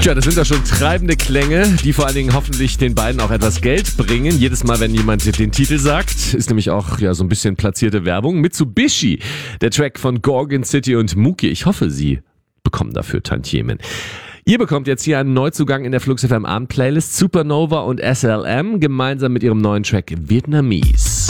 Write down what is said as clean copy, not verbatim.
Ja, das sind da schon treibende Klänge, die vor allen Dingen hoffentlich den beiden auch etwas Geld bringen. Jedes Mal, wenn jemand den Titel sagt, ist nämlich auch ja so ein bisschen platzierte Werbung. Mitsubishi, der Track von Gorgon City und Mookie. Ich hoffe, Sie bekommen dafür Tantiemen. Ihr bekommt jetzt hier einen Neuzugang in der Flux FM Abend Playlist. Supernova und SLM gemeinsam mit ihrem neuen Track Vietnamese.